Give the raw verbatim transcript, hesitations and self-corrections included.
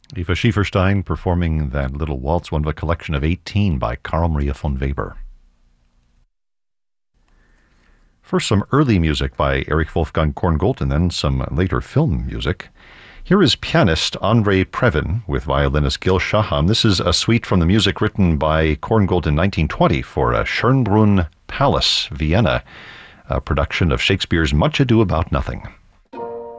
Eva Schieferstein performing that little waltz, one of a collection of eighteen by Carl Maria von Weber. First, some early music by Erich Wolfgang Korngold, and then some later film music. Here is pianist Andrei Previn with violinist Gil Shaham. This is a suite from the music written by Korngold in nineteen twenty for a Schönbrunn Palace, Vienna, a production of Shakespeare's Much Ado About Nothing.